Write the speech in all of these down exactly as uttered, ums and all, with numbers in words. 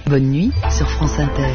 Bonne nuit sur France Inter.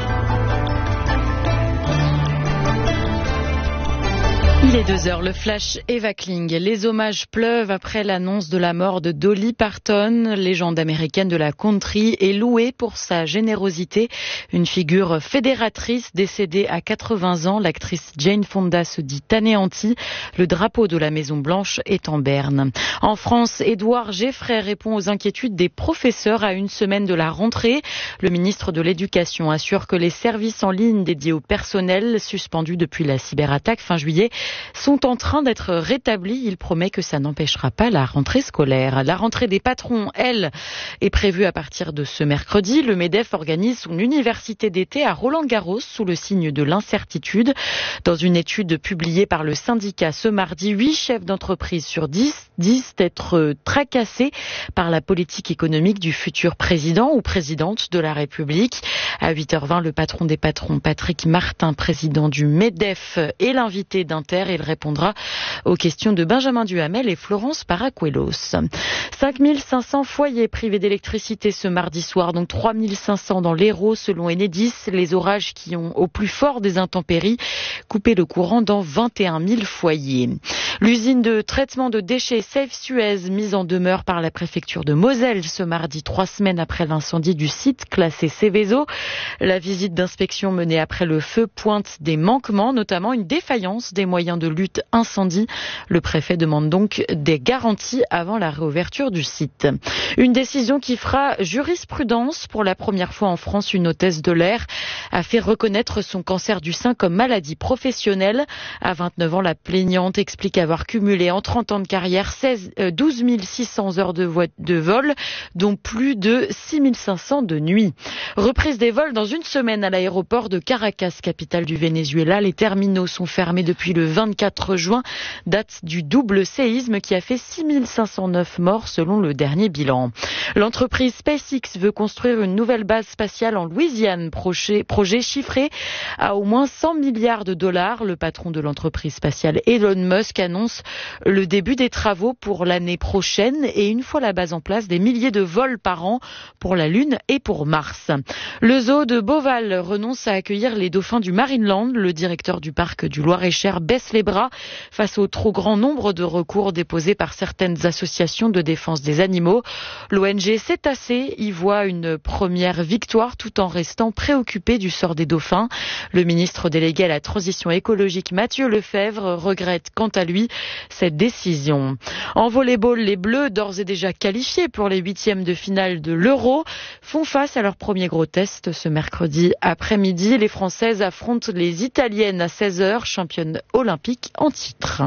Il est deux heures, le flash Eva Kling. Les hommages pleuvent après l'annonce de la mort de Dolly Parton, légende américaine de la country, et louée pour sa générosité. Une figure fédératrice décédée à quatre-vingts ans, l'actrice Jane Fonda se dit anéantie. Le drapeau de la Maison Blanche est en berne. En France, Édouard Geffray répond aux inquiétudes des professeurs à une semaine de la rentrée. Le ministre de l'Éducation assure que les services en ligne dédiés au personnel, suspendus depuis la cyberattaque fin juillet, sont en train d'être rétablis. Il promet que ça n'empêchera pas la rentrée scolaire. La rentrée des patrons, elle, est prévue à partir de ce mercredi. Le MEDEF organise son université d'été à Roland-Garros sous le signe de l'incertitude. Dans une étude publiée par le syndicat ce mardi, huit chefs d'entreprise sur dix disent être tracassés par la politique économique du futur président ou présidente de la République. À huit heures vingt, le patron des patrons, Patrick Martin, président du MEDEF, est l'invité d'Inter. Il répondra aux questions de Benjamin Duhamel et Florence Paracuelos. cinq mille cinq cents foyers privés d'électricité ce mardi soir, donc trois mille cinq cents dans l'Hérault selon Enedis. Les orages qui ont au plus fort des intempéries coupé le courant dans vingt et un mille foyers. L'usine de traitement de déchets Safe Suez, mise en demeure par la préfecture de Moselle ce mardi, trois semaines après l'incendie du site classé Seveso. La visite d'inspection menée après le feu pointe des manquements, notamment une défaillance des moyens de lutte incendie. Le préfet demande donc des garanties avant la réouverture du site. Une décision qui fera jurisprudence. Pour la première fois en France, une hôtesse de l'air a fait reconnaître son cancer du sein comme maladie professionnelle. À vingt-neuf ans, la plaignante explique avoir cumulé en trente ans de carrière seize, euh, douze mille six cents heures de, vo- de vol, dont plus de six mille cinq cents de nuit. Reprise des vols dans une semaine à l'aéroport de Caracas, capitale du Venezuela. Les terminaux sont fermés depuis le vingt-quatre juin, date du double séisme qui a fait six mille cinq cent neuf morts selon le dernier bilan. L'entreprise SpaceX veut construire une nouvelle base spatiale en Louisiane, projet, projet chiffré à au moins cent milliards de dollars. Le patron de l'entreprise spatiale Elon Musk annonce le début des travaux pour l'année prochaine et une fois la base en place, des milliers de vols par an pour la Lune et pour Mars. Le zoo de Beauval renonce à accueillir les dauphins du Marineland. Le directeur du parc du Loir-et-Cher baisse les bras face au trop grand nombre de recours déposés par certaines associations de défense des animaux. L'O N G Cétacés y voit une première victoire tout en restant préoccupé du sort des dauphins. Le ministre délégué à la transition écologique Mathieu Lefebvre regrette quant à lui cette décision. En volley-ball, les Bleus, d'ores et déjà qualifiés pour les huitièmes de finale de l'Euro, font face à leur premier gros test ce mercredi après-midi. Les Françaises affrontent les Italiennes à seize heures, championnes olympiques en titre.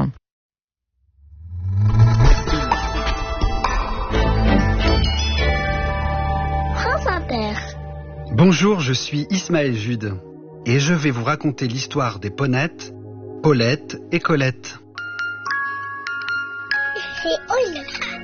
France Inter. Bonjour, je suis Ismaël Jude et je vais vous raconter l'histoire des Ponettes, Paulette et Colette. C'est Olive.